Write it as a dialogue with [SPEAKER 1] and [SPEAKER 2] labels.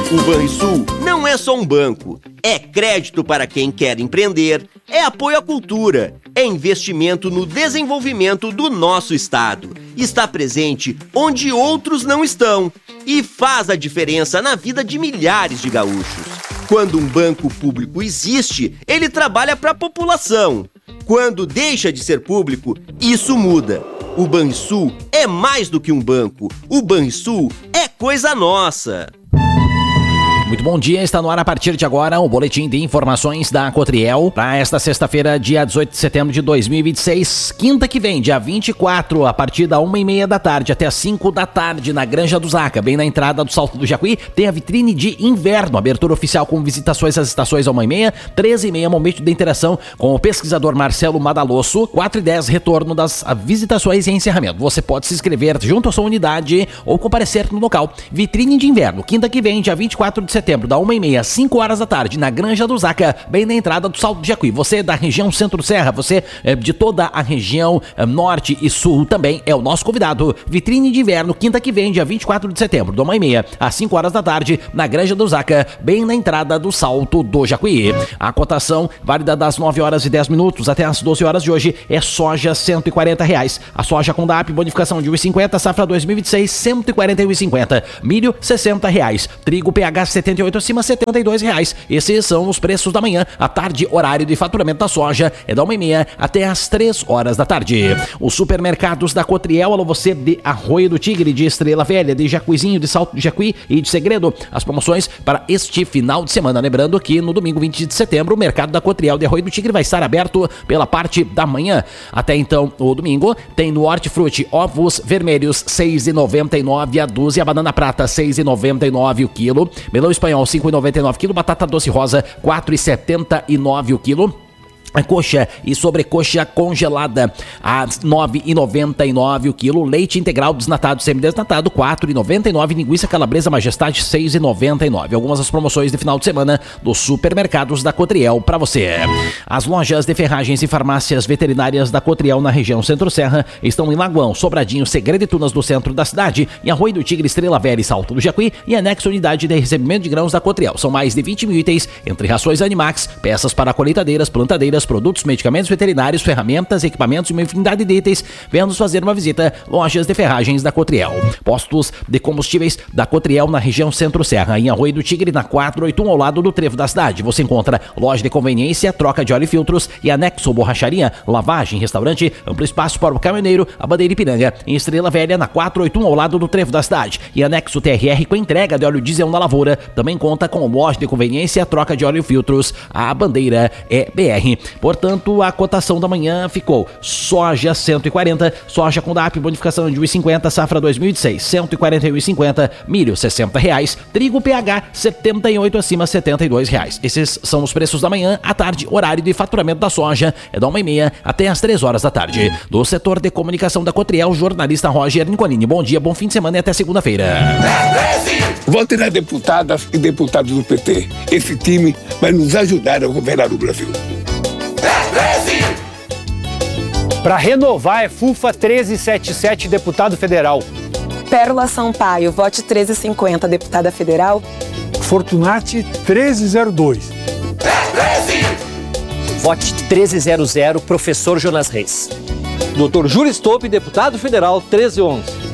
[SPEAKER 1] O Banrisul não é só um banco, é crédito para quem quer empreender, é apoio à cultura, é investimento no desenvolvimento do nosso estado. Está presente onde outros não estão e faz a diferença na vida de milhares de gaúchos. Quando um banco público existe, ele trabalha para a população. Quando deixa de ser público, isso muda. O Banrisul é mais do que um banco. O Banrisul é coisa nossa.
[SPEAKER 2] Muito bom dia, está no ar a partir de agora o boletim de informações da Cotriel para esta sexta-feira, dia 18 de setembro de 2026, quinta que vem, dia 24, a partir da 1h30 da tarde até as 5 da tarde na Granja do Zaca, bem na entrada do Salto do Jacuí, tem a vitrine de inverno, abertura oficial com visitações às estações 1h30, 13h30, momento de interação com o pesquisador Marcelo Madalosso, 4h10, retorno das visitações e encerramento. Você pode se inscrever junto à sua unidade ou comparecer no local. Vitrine de inverno, quinta que vem, dia 24 de setembro, da 1h30 às 5 horas da tarde, na Granja do Zaca, bem na entrada do Salto do Jacuí. Você da região Centro-Serra, você de toda a região Norte e Sul também é o nosso convidado. Vitrine de inverno, quinta que vem, dia 24 de setembro, da 1h30 às 5 horas da tarde, na Granja do Zaca, bem na entrada do Salto do Jacuí. A cotação válida das 9 horas e 10 minutos até as 12 horas de hoje é soja R$140. A soja com DAP, bonificação de 1,50, safra 2026, R$141,50. Milho, R$60. Trigo PH 78 acima, R$72. Esses são os preços da manhã. À tarde, horário de faturamento da soja é da 1h30 até as 3 horas da tarde. Os supermercados da Cotriel, alô você de Arroio do Tigre, de Estrela Velha, de Jacuizinho, de Salto do Jacuí e de Segredo. As promoções para este final de semana. Lembrando que no domingo 20 de setembro, o mercado da Cotriel de Arroio do Tigre vai estar aberto pela parte da manhã. Até então, o domingo, tem no Hortifruti ovos vermelhos R$6,99 a dúzia, banana prata R$6,99 o quilo, melão espanhol R$5,99 o quilo, batata doce rosa R$4,79 o quilo. A coxa e sobrecoxa congelada a R$9,99 o quilo. Leite integral desnatado semidesnatado R$4,99. Linguiça calabresa majestade R$6,99. Algumas das promoções de final de semana dos supermercados da Cotriel para você. As lojas de ferragens e farmácias veterinárias da Cotriel na região Centro-Serra estão em Lagoão, Sobradinho, Segredo e Tunas do centro da cidade, em Arroio do Tigre, Estrela Velha e Salto do Jacuí e anexo unidade de recebimento de grãos da Cotriel. São mais de 20 mil itens, entre rações Animax, peças para colheitadeiras, plantadeiras, produtos, medicamentos veterinários, ferramentas, equipamentos e uma infinidade de itens. Venha nos fazer uma visita. Lojas de ferragens da Cotriel. Postos de combustíveis da Cotriel na região Centro-Serra, em Arroio do Tigre, na 481, ao lado do trevo da cidade. Você encontra loja de conveniência, troca de óleo e filtros e anexo borracharia, lavagem, restaurante, amplo espaço para o caminhoneiro, a Bandeira Ipiranga, em Estrela Velha, na 481, ao lado do trevo da cidade. E anexo TRR com entrega de óleo diesel na lavoura. Também conta com loja de conveniência, troca de óleo e filtros, a Bandeira é BR. Portanto, a cotação da manhã ficou soja 140, soja com DAP, bonificação de 1,50, safra 2006, R$141,50, milho R$60, trigo PH 78 acima, R$72. Esses são os preços da manhã. À tarde, horário de faturamento da soja é da 1h30 até as 3 horas da tarde. Do setor de comunicação da Cotriel, jornalista Roger Nicolini. Bom dia, bom fim de semana e até segunda-feira.
[SPEAKER 3] Vote nas deputadas e deputados do PT. Esse time vai nos ajudar a governar o Brasil.
[SPEAKER 4] Para renovar é FUFA 1377, deputado federal.
[SPEAKER 5] Pérola Sampaio, vote 1350, deputada federal.
[SPEAKER 6] Fortunati 1302.
[SPEAKER 7] Vote 1300, professor Jonas Reis.
[SPEAKER 8] Dr. Júlio Stolpe, deputado federal 1311.